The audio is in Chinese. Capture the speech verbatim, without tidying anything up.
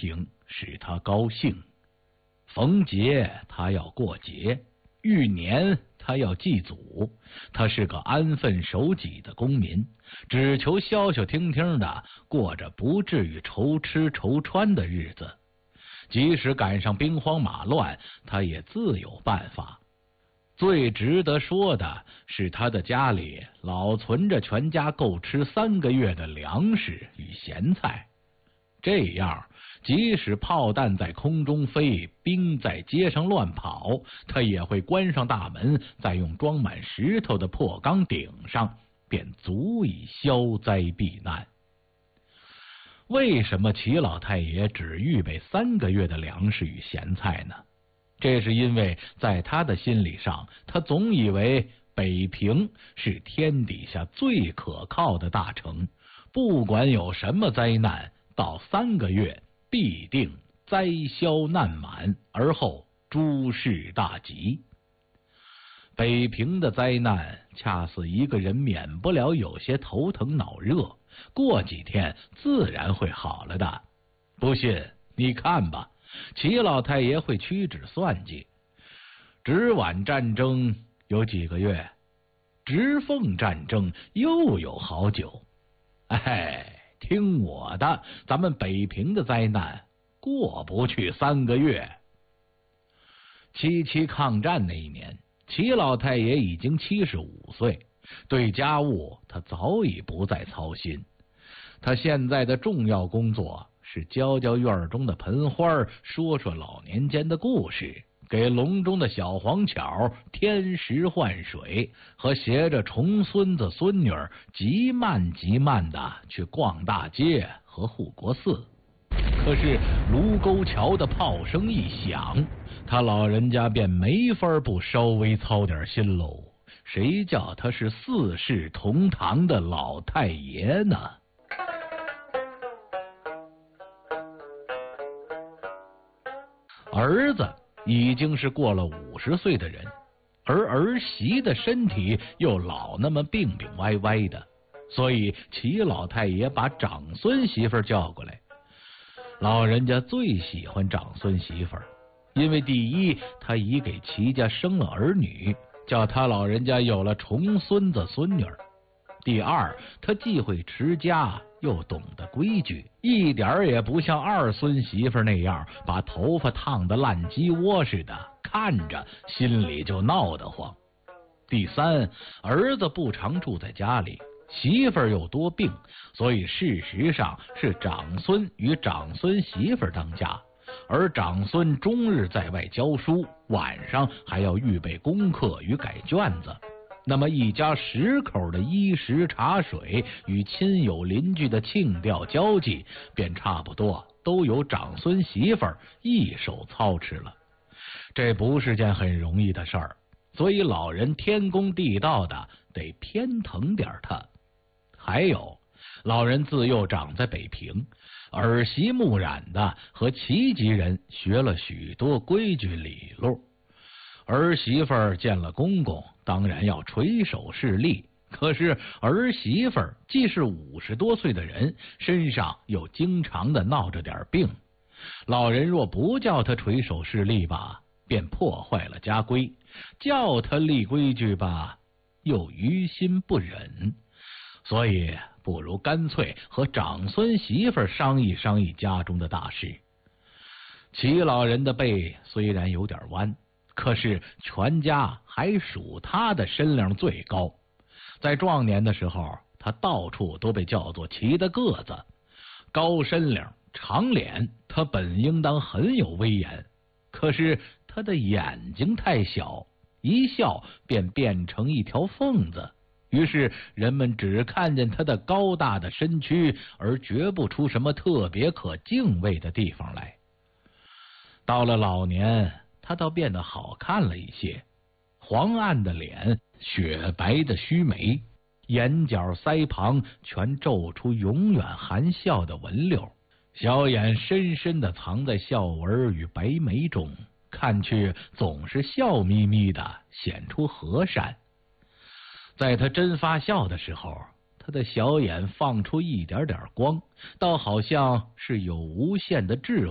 平使他高兴。逢节他要过节，遇年他要祭祖。他是个安分守己的公民，只求消消停停的过着不至于愁吃愁穿的日子。即使赶上兵荒马乱，他也自有办法。最值得说的是，他的家里老存着全家够吃三个月的粮食与咸菜。这样，即使炮弹在空中飞，兵在街上乱跑，他也会关上大门，再用装满石头的破缸顶上，便足以消灾避难。为什么齐老太爷只预备三个月的粮食与咸菜呢？这是因为在他的心理上，他总以为北平是天底下最可靠的大城，不管有什么灾难，到三个月必定灾消难满，而后诸事大吉。北平的灾难恰似一个人免不了有些头疼脑热，过几天自然会好了的。不信你看吧，齐老太爷会屈指算计。直皖战争有几个月，直奉战争又有好久。哎，听我的，咱们北平的灾难过不去三个月。七七抗战那一年，齐老太爷已经七十五岁，对家务他早已不再操心。他现在的重要工作是浇浇院中的盆花，说说老年间的故事，给笼中的小黄巧添食换水，和携着重孙子孙女极慢极慢的去逛大街和护国寺。可是卢沟桥的炮声一响，他老人家便没法不稍微操点心喽。谁叫他是四世同堂的老太爷呢？儿子已经是过了五十岁的人，而儿媳的身体又老那么病病歪歪的，所以齐老太爷把长孙媳妇叫过来。老人家最喜欢长孙媳妇儿，因为第一，他已给齐家生了儿女，叫他老人家有了重孙子孙女；第二，他既会持家，又懂得规矩，一点儿也不像二孙媳妇那样把头发烫得烂鸡窝似的，看着心里就闹得慌。第三，儿子不常住在家里，媳妇儿又多病，所以事实上是长孙与长孙媳妇儿当家，而长孙终日在外教书，晚上还要预备功课与改卷子。那么一家十口的衣食茶水与亲友邻居的庆吊交际，便差不多都由长孙媳妇儿一手操持了。这不是件很容易的事儿，所以老人天公地道的得偏疼点他。还有，老人自幼长在北平，耳濡目染的和齐籍人学了许多规矩理路。儿媳妇儿见了公公，当然要垂手侍立。可是儿媳妇儿既是五十多岁的人，身上又经常的闹着点病，老人若不叫他垂手侍立吧，便破坏了家规；叫他立规矩吧，又于心不忍。所以不如干脆和长孙媳妇儿商议商议家中的大事。齐老人的背虽然有点弯，可是全家还属他的身量最高。在壮年的时候，他到处都被叫做齐的个子，高身量长脸，他本应当很有威严，可是他的眼睛太小，一笑便变成一条缝子，于是人们只看见他的高大的身躯，而觉不出什么特别可敬畏的地方来。到了老年，他倒变得好看了一些，黄暗的脸，雪白的须眉，眼角腮旁全皱出永远含笑的纹溜，小眼深深地藏在笑纹与白眉中，看去总是笑眯眯的，显出和善。在他真发笑的时候，他的小眼放出一点点光，倒好像是有无限的智慧